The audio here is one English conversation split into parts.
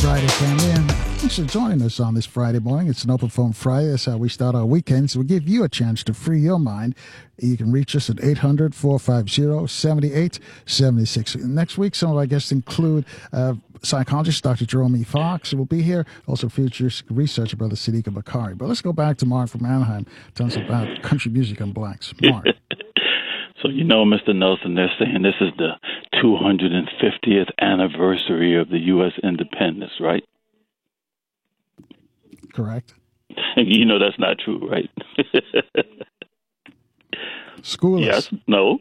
Friday, family, and thanks for joining us on this Friday morning. It's an open phone Friday. That's how we start our weekends. We give you a chance to free your mind. You can reach us at 800-450-7876. Next week, some of our guests include psychologist Dr. Jerome E. Fox, who will be here. Also features researcher Brother Siddiq Bakari. But let's go back to Mark from Anaheim. Tell us about country music and blacks. Mark. So, Mr. Nelson, they're saying this is the 250th anniversary of the U.S. independence, right? Correct. That's not true, right? Schoolless. Yes, no.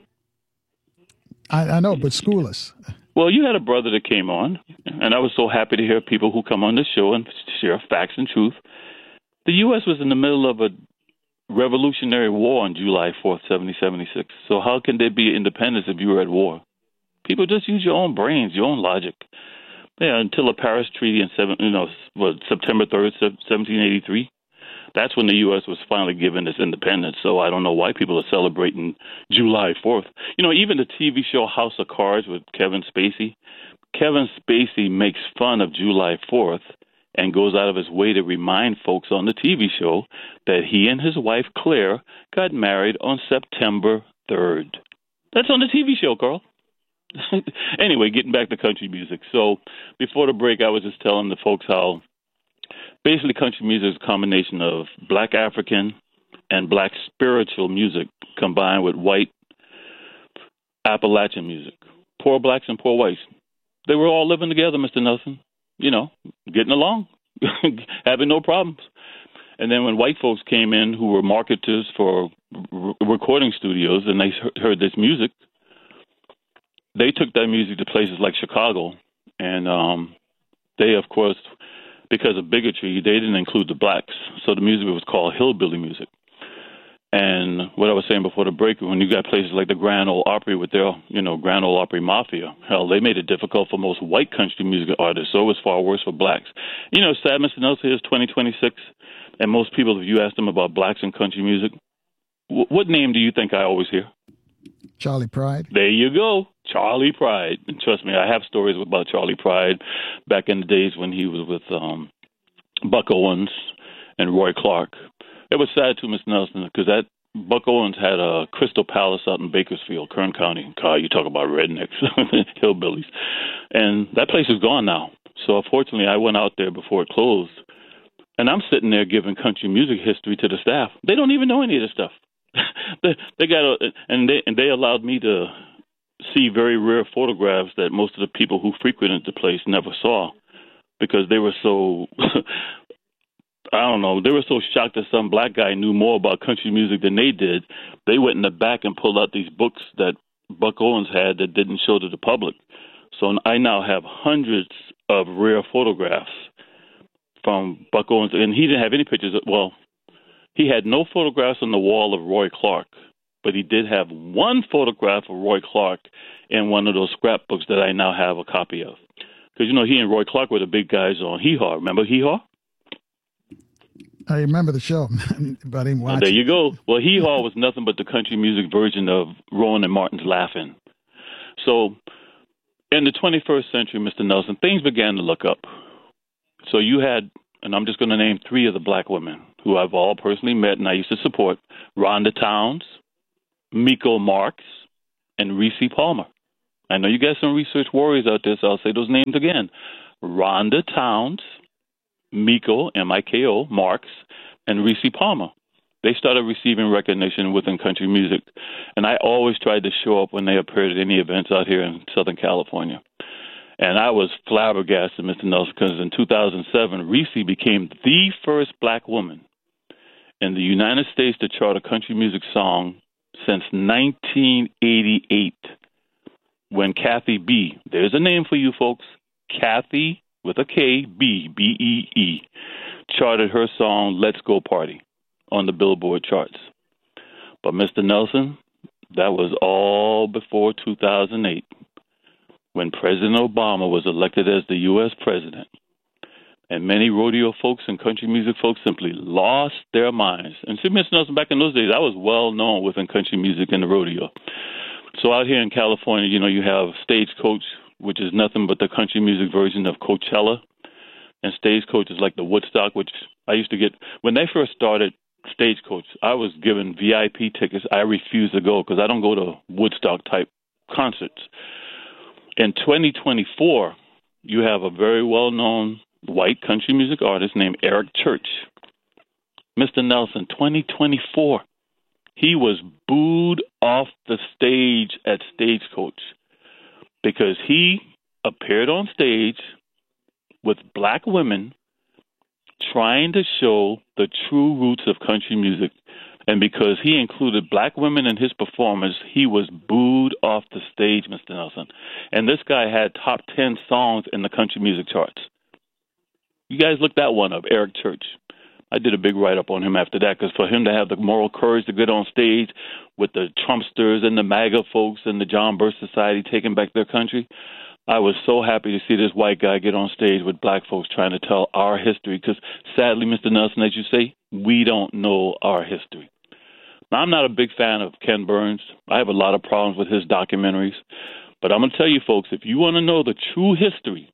I know, but schoolless. Well, you had a brother that came on, and I was so happy to hear people who come on the show and share facts and truth. The U.S. was in the middle of a Revolutionary War on July 4th, 1776. So how can there be independence if you were at war? People just use your own brains, your own logic. Yeah, until the Paris Treaty in September 3rd, 1783. That's when the U.S. was finally given its independence. So I don't know why people are celebrating July 4th. Even the TV show House of Cards with Kevin Spacey. Kevin Spacey makes fun of July 4th and goes out of his way to remind folks on the TV show that he and his wife, Claire, got married on September 3rd. That's on the TV show, Carl. Anyway, getting back to country music. So before the break, I was just telling the folks how basically country music is a combination of black African and black spiritual music combined with white Appalachian music. Poor blacks and poor whites. They were all living together, Mr. Nelson. Getting along, having no problems. And then when white folks came in who were marketers for recording studios and they heard this music, they took that music to places like Chicago. And they, of course, because of bigotry, they didn't include the blacks. So the music was called hillbilly music. And what I was saying before the break, when you got places like the Grand Ole Opry with their, Grand Ole Opry Mafia, hell, they made it difficult for most white country music artists, so it was far worse for blacks. Sad, Mr. Nelson, is 2026, and most people, if you ask them about blacks and country music, what name do you think I always hear? Charlie Pride. There you go, Charlie Pride. And trust me, I have stories about Charlie Pride back in the days when he was with Buck Owens and Roy Clark. It was sad too, Mr. Nelson, because that Buck Owens had a Crystal Palace out in Bakersfield, Kern County. God, you talk about rednecks, hillbillies. And that place is gone now. So unfortunately, I went out there before it closed, and I'm sitting there giving country music history to the staff. They don't even know any of this stuff. they allowed me to see very rare photographs that most of the people who frequented the place never saw because they were so... I don't know. They were so shocked that some black guy knew more about country music than they did. They went in the back and pulled out these books that Buck Owens had that didn't show to the public. So I now have hundreds of rare photographs from Buck Owens. And he didn't have any pictures. Well, he had no photographs on the wall of Roy Clark, but he did have one photograph of Roy Clark in one of those scrapbooks that I now have a copy of. Because, he and Roy Clark were the big guys on Hee Haw. Remember Hee Haw? I remember the show, but I didn't watch There you go. Well, Hee Haw was nothing but the country music version of Rowan and Martin's Laugh-In. So in the 21st century, Mr. Nelson, things began to look up. So you had, and I'm just going to name three of the black women who I've all personally met and I used to support, Rhonda Towns, Miko Marks, and Reese Palmer. I know you got some research warriors out there, so I'll say those names again. Rhonda Towns, Miko, M-I-K-O, Marks, and Reese Palmer. They started receiving recognition within country music. And I always tried to show up when they appeared at any events out here in Southern California. And I was flabbergasted, Mr. Nelson, because in 2007, Reese became the first black woman in the United States to chart a country music song since 1988, when Kathy B., there's a name for you folks, Kathy with a K, B, B-E-E, charted her song, Let's Go Party, on the Billboard charts. But Mr. Nelson, that was all before 2008, when President Obama was elected as the U.S. president. And many rodeo folks and country music folks simply lost their minds. And see, Mr. Nelson, back in those days, I was well known within country music and the rodeo. So out here in California, you have Stagecoach, which is nothing but the country music version of Coachella. and Stagecoach is like the Woodstock, which I used to get when they first started. Stagecoach, I was given VIP tickets. I refused to go because I don't go to Woodstock type concerts. In 2024, you have a very well known white country music artist named Eric Church. Mr. Nelson, 2024, he was booed off the stage at Stagecoach because he appeared on stage with black women trying to show the true roots of country music. And because he included black women in his performance, he was booed off the stage, Mr. Nelson. And this guy had top 10 songs in the country music charts. You guys look that one up, Eric Church. I did a big write-up on him after that, because for him to have the moral courage to get on stage with the Trumpsters and the MAGA folks and the John Birch Society taking back their country, I was so happy to see this white guy get on stage with black folks trying to tell our history, because sadly, Mr. Nelson, as you say, we don't know our history. Now, I'm not a big fan of Ken Burns. I have a lot of problems with his documentaries. But I'm going to tell you, folks, if you want to know the true history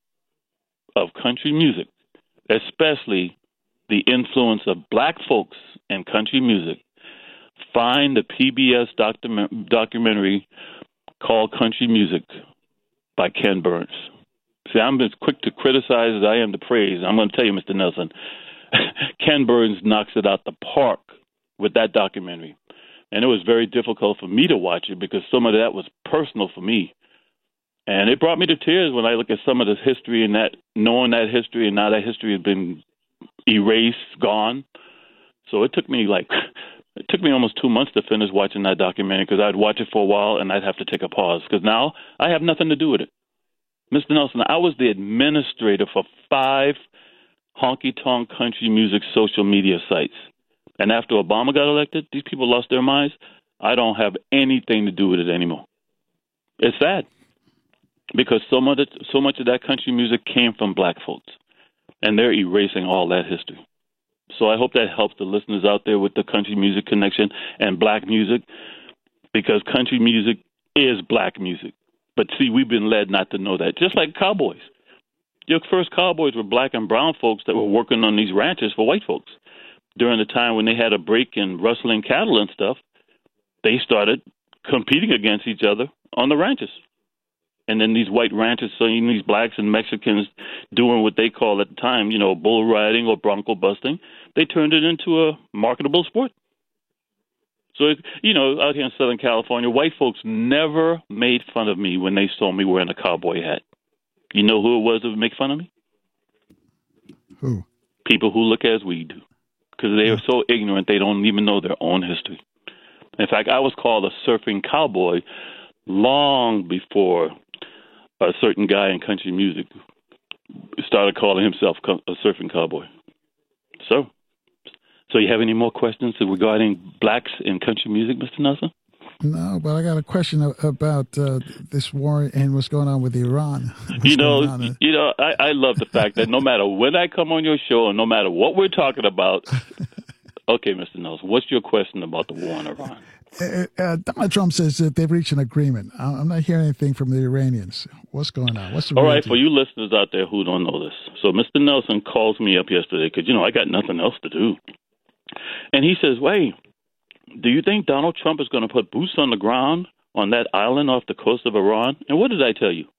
of country music, especially the influence of black folks in country music, find the PBS documentary called Country Music by Ken Burns. See, I'm as quick to criticize as I am to praise. I'm going to tell you, Mr. Nelson, Ken Burns knocks it out the park with that documentary. And it was very difficult for me to watch it because some of that was personal for me. And it brought me to tears when I look at some of this history and that, knowing that history, and now that history has been erased, gone. So it took me almost 2 months to finish watching that documentary, because I'd watch it for a while and I'd have to take a pause because now I have nothing to do with it. Mr. Nelson, I was the administrator for 5 honky-tonk country music social media sites. And after Obama got elected, these people lost their minds. I don't have anything to do with it anymore. It's sad because so much of that country music came from black folks, and they're erasing all that history. So I hope that helps the listeners out there with the country music connection and black music, because country music is black music. But see, we've been led not to know that, just like cowboys. Your first cowboys were black and brown folks that were working on these ranches for white folks. During the time when they had a break in rustling cattle and stuff, they started competing against each other on the ranches. And then these white ranchers, seeing these blacks and Mexicans doing what they call at the time, bull riding or bronco busting, they turned it into a marketable sport. So, out here in Southern California, white folks never made fun of me when they saw me wearing a cowboy hat. You know who it was that would make fun of me? Who? People who look as we do, because they are so ignorant they don't even know their own history. In fact, I was called a surfing cowboy long before a certain guy in country music started calling himself a surfing cowboy. So you have any more questions regarding blacks in country music, Mr. Nelson? No, but I got a question about this war and what's going on with Iran. I love the fact that no matter when I come on your show and no matter what we're talking about, okay, Mr. Nelson, what's your question about the war in Iran? Donald Trump says that they've reached an agreement. I'm not hearing anything from the Iranians. What's going on? What's the All right, for you listeners out there who don't know this. So Mr. Nelson calls me up yesterday because, I got nothing else to do. And he says, wait, do you think Donald Trump is going to put boots on the ground on that island off the coast of Iran? And what did I tell you?